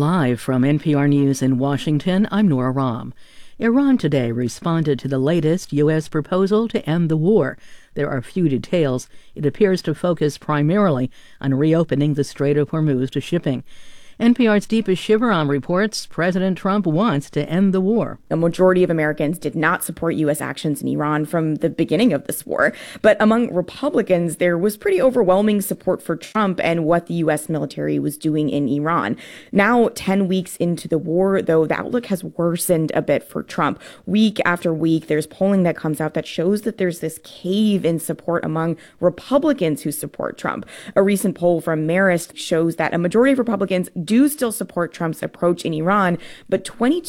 Live from NPR News in Washington, I'm Nora Rahm. Iran today responded to the latest U.S. proposal to end the war. There are few details. It appears to focus primarily on reopening the Strait of Hormuz to shipping. NPR's Deepa Shivaram reports President Trump wants to end the war. A majority of Americans did not support U.S. actions in Iran from the beginning of this war. But among Republicans, there was pretty overwhelming support for Trump and what the U.S. military was doing in Iran. Now, 10 weeks into the war, though, the outlook has worsened a bit for Trump. Week after week, there's polling that comes out that shows that there's this cave in support among Republicans who support Trump. A recent poll from Marist shows that a majority of Republicans do still support Trump's approach in Iran, but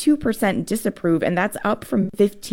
22% disapprove, and that's up from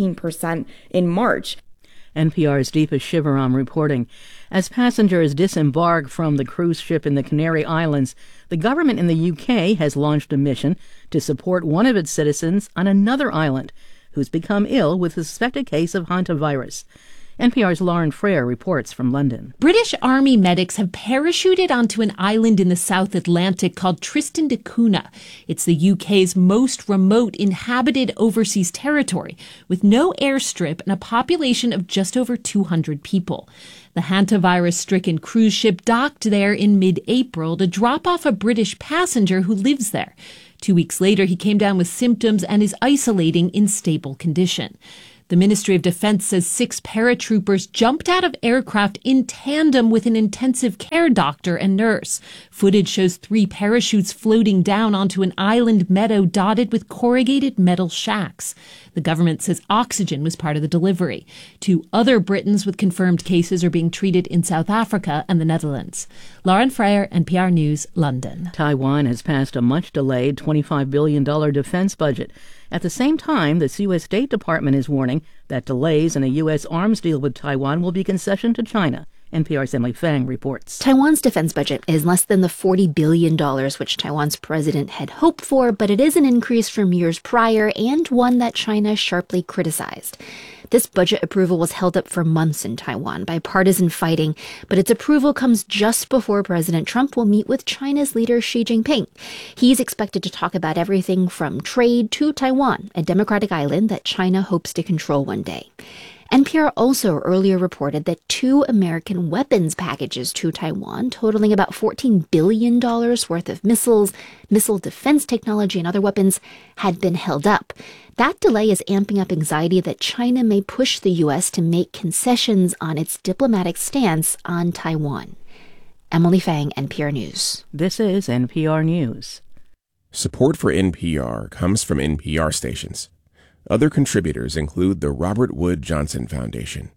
15% in March. NPR's Deepa Shivaram reporting. As passengers disembark from the cruise ship in the Canary Islands, the government in the UK has launched a mission to support one of its citizens on another island who's become ill with a suspected case of hantavirus. NPR's Lauren Frere reports from London. British Army medics have parachuted onto an island in the South Atlantic called Tristan da Cunha. It's the UK's most remote inhabited overseas territory, with no airstrip and a population of just over 200 people. The hantavirus-stricken cruise ship docked there in mid-April to drop off a British passenger who lives there. 2 weeks later, he came down with symptoms and is isolating in stable condition. The Ministry of Defense says 6 paratroopers jumped out of aircraft in tandem with an intensive care doctor and nurse. Footage shows 3 parachutes floating down onto an island meadow dotted with corrugated metal shacks. The government says oxygen was part of the delivery. 2 other Britons with confirmed cases are being treated in South Africa and the Netherlands. Lauren Frere, NPR News, London. Taiwan has passed a much-delayed $25 billion defense budget. At the same time, the U.S. State Department is warning that delays in a U.S. arms deal with Taiwan will be concession to China. NPR's Emily Fang reports. Taiwan's defense budget is less than the $40 billion which Taiwan's president had hoped for, but it is an increase from years prior and one that China sharply criticized. This budget approval was held up for months in Taiwan by partisan fighting, but its approval comes just before President Trump will meet with China's leader Xi Jinping. He's expected to talk about everything from trade to Taiwan, a democratic island that China hopes to control one day. NPR also earlier reported that 2 American weapons packages to Taiwan, totaling about $14 billion worth of missiles, missile defense technology, and other weapons, had been held up. That delay is amping up anxiety that China may push the U.S. to make concessions on its diplomatic stance on Taiwan. Emily Fang, NPR News. This is NPR News. Support for NPR comes from NPR stations. Other contributors include the Robert Wood Johnson Foundation.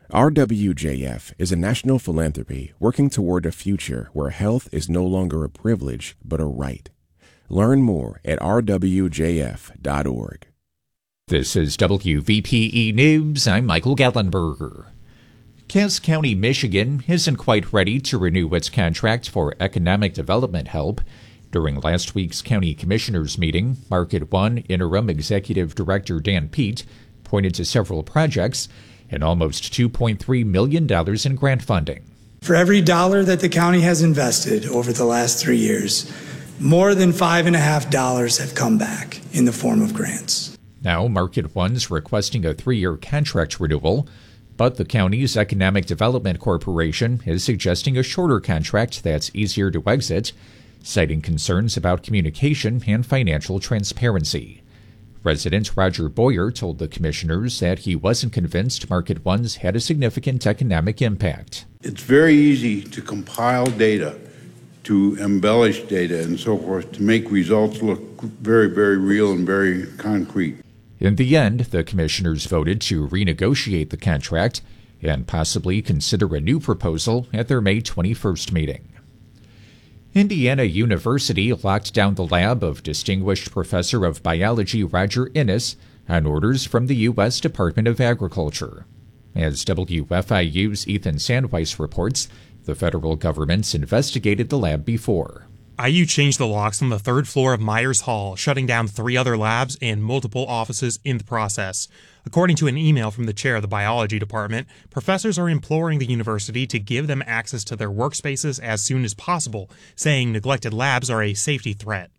RWJF is a national philanthropy working toward a future where health is no longer a privilege but a right. Learn more at rwjf.org. This is WVPE News. I'm Michael Gallenberger. Cass County, Michigan isn't quite ready to renew its contract for economic development help. During last week's county commissioners meeting, Market One interim executive director Dan Peet pointed to several projects and almost $2.3 million in grant funding. For every dollar that the county has invested over the last 3 years, more than $5.50 have come back in the form of grants. Now, Market One's requesting a 3-year contract renewal, but the county's Economic Development Corporation is suggesting a shorter contract that's easier to exit, citing concerns about communication and financial transparency. Resident Roger Boyer told the commissioners that he wasn't convinced Market One's had a significant economic impact. It's very easy to compile data, to embellish data and so forth, to make results look very, very real and very concrete. In the end, the commissioners voted to renegotiate the contract and possibly consider a new proposal at their May 21st meeting. Indiana University locked down the lab of Distinguished Professor of Biology Roger Innes on orders from the U.S. Department of Agriculture. As WFIU's Ethan Sandweiss reports, the federal government's investigated the lab before. IU changed the locks on the 3rd floor of Myers Hall, shutting down 3 other labs and multiple offices in the process. According to an email from the chair of the biology department, professors are imploring the university to give them access to their workspaces as soon as possible, saying neglected labs are a safety threat.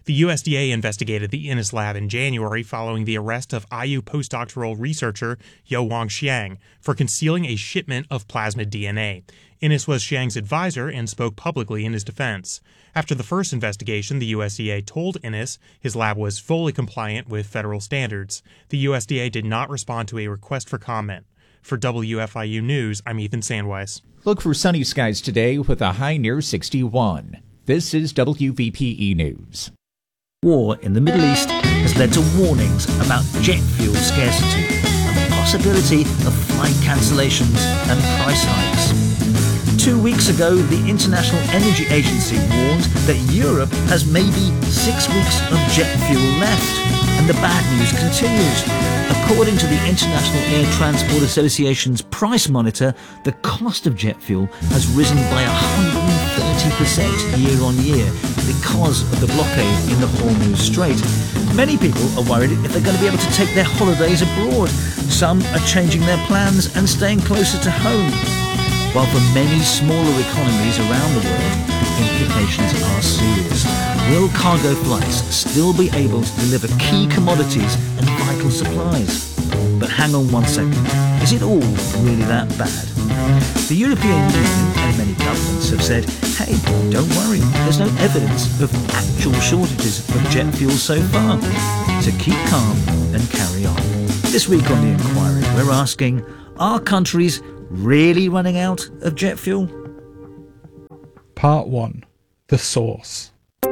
The USDA investigated the Innis lab in January following the arrest of IU postdoctoral researcher Yo Wang Xiang for concealing a shipment of plasmid DNA. Innis was Xiang's advisor and spoke publicly in his defense. After the first investigation, the USDA told Innis his lab was fully compliant with federal standards. The USDA did not respond to a request for comment. For WFIU News, I'm Ethan Sandweiss. Look for sunny skies today with a high near 61. This is WVPE News. War in the Middle East has led to warnings about jet fuel scarcity and the possibility of flight cancellations and price hikes. 2 weeks ago, the International Energy Agency warned that Europe has maybe 6 weeks of jet fuel left, and the bad news continues. According to the International Air Transport Association's price monitor, the cost of jet fuel has risen by 130% year on year because of the blockade in the Hormuz Strait. Many people are worried if they're going to be able to take their holidays abroad. Some are changing their plans and staying closer to home. While for many smaller economies around the world, implications are serious. Will cargo flights still be able to deliver key commodities and vital supplies? But hang on one second, is it all really that bad? The European Union and many governments have said, hey, don't worry, there's no evidence of actual shortages of jet fuel so far. So keep calm and carry on. This week on The Inquiry, we're asking, are countries really running out of jet fuel? Part 1. The source.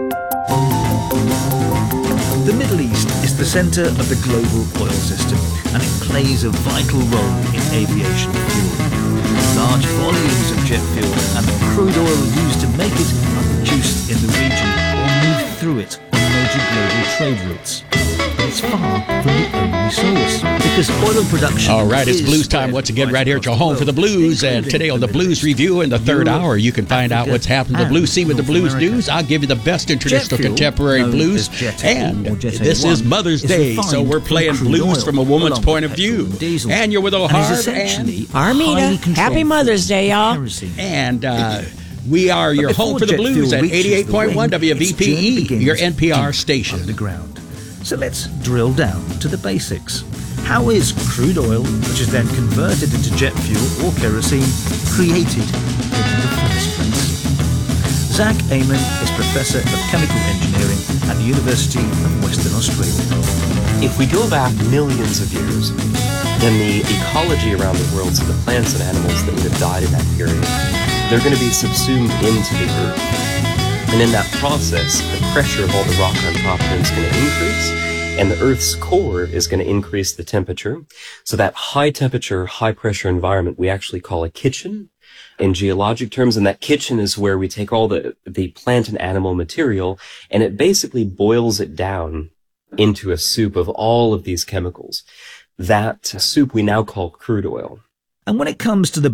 The Middle East is the centre of the global oil system, and it plays a vital role in aviation fuel. Large volumes of jet fuel and the crude oil used to make it are produced in the region or moved through it on major global trade routes. But it's far from the only source, because oil production. All right, it's blues time once again right here at your home for the blues. And today on the Blues Review in the third hour, you can find out what's happened to the blues scene with the blues news. I'll give you the best in traditional contemporary blues. And this is Mother's Day, so we're playing blues from a woman's point of view. And you're with O'Harv and Armida. Happy Mother's Day, y'all. And we are your home for the blues at 88.1 WVPE, your NPR station. Underground. So let's drill down to the basics. How is crude oil, which is then converted into jet fuel or kerosene, created in the first place? Zach Amon is Professor of Chemical Engineering at the University of Western Australia. If we go back millions of years, then the ecology around the world, so the plants and animals that would have died in that period, they're going to be subsumed into the earth. And in that process, the pressure of all the rock on top of it is going to increase, and the Earth's core is going to increase the temperature. So that high temperature, high pressure environment we actually call a kitchen in geologic terms, and that kitchen is where we take all the plant and animal material, and it basically boils it down into a soup of all of these chemicals. That soup we now call crude oil. And when it comes to the